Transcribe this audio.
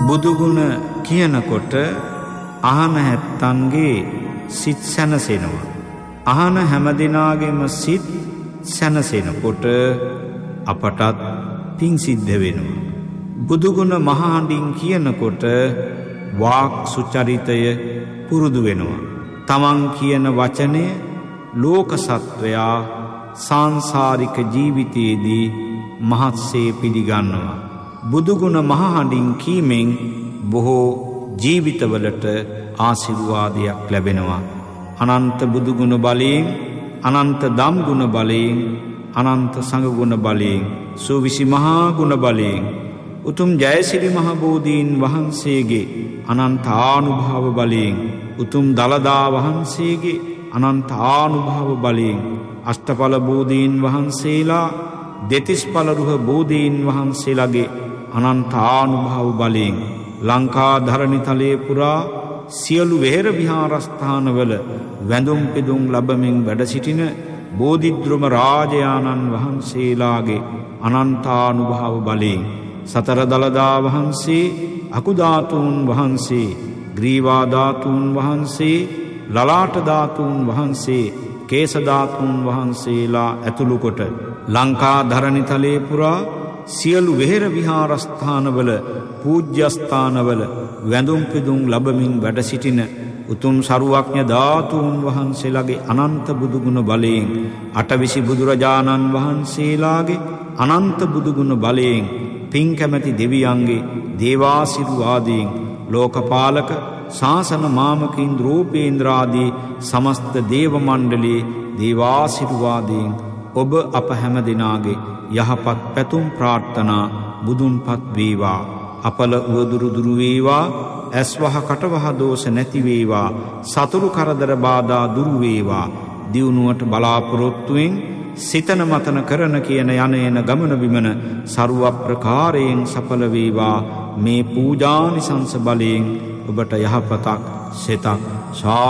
බුදුගුණ කියනකොට අහන හැත්තන්ගේ සිත් සැනසෙනවා. අහන හැමදෙනාගේම සිත් සැනසෙනකොට අපටත් පිං සිද්ධ වෙනවා. බුදුගුණ මහහඬින් කියනකොට වාක් සුචරිතය පුරුදු වෙනවා. තමන් කියන වචනය ලෝක සත්වයා සංසාරික ජීවිතයේදී මහත්සේ පිළිගන්නවා. බුදුගුණ මහහඬින් කීමෙන් බොහෝ ජීවිතවලට ආශිර්වාදයක් ලැබෙනවා. අනන්ත බුදුගුණ බලයෙන්, අනන්ත දම්ගුණ බලයෙන්, අනන්ත සංඝගුණ බලයෙන්, සූවිසි මහා ගුණ බලයෙන්, උතුම් ජයසිරි මහ බෝධීන් වහන්සේගේ අනන්ත ආනුභාව බලයෙන්, උතුම් දළදා වහන්සේගේ අනන්ත ආනුභාව බලයෙන්, අෂ්ටඵල බෝධීන් වහන්සේලා, දෙතිස්ඵල රුහ බෝධීන් වහන්සේලාගේ අනන්ත ආනුභාව බලයෙන් ලංකා ධරණිතලයේ පුරා සියලු වෙහෙර විහාරස්ථානවල වැඳුම් පිදුම් ලැබමින් වැඩ සිටින බෝධිද්‍රම රාජයාණන් වහන්සේලාගේ අනන්තානුභාව බලයෙන්, සතර දළදා වහන්සේ, අකුධාතුන් වහන්සේ, ග්‍රීවා ධාතුන් වහන්සේ, ලලාට ධාතුන් වහන්සේ, කේස ධාතුන් වහන්සේලා ඇතුළු කොට ලංකා ධරණිතලයේ පුරා සියලු වෙහෙර විහාරස්ථානවල, පූජ්‍යස්ථානවල වැඳුම් පිදුම් ලැබමින් වැඩ සිටින උතුම් සරුවඥ ධාතුන් වහන්සේලාගේ අනන්ත බුදුගුණ බලයෙන්, අටවිසි බුදුරජාණන් වහන්සේලාගේ අනන්ත බුදුගුණ බලයෙන්, පින් කැමැති දෙවියන්ගේ දේවාශිර්වාදයෙන්, ලෝකපාලක ශාසන මාමකින් රූපේන්ද්‍රාදී සමස්ත දේව මණ්ඩලයේ දේවාශිර්වාදයෙන් ඔබ අප හැම දෙනාගේ යහපත් පැතුම් ප්‍රාර්ථනා බුදුන්පත් වේවා. අපල උවදුරු දුරු වේවා. ඇස්වහ කටවහ දෝෂ නැති වේවා. සතුරු කරදර බාධා දුරු වේවා. දියුණුවට බලාපොරොත්තුෙන් සිතන මතන කරන කියන යන එන ගමන බිමන ਸਰව ප්‍රකාරයෙන් සඵල වේවා. මේ පූජානිසංස බලයෙන් ඔබට යහපතක් සිතක්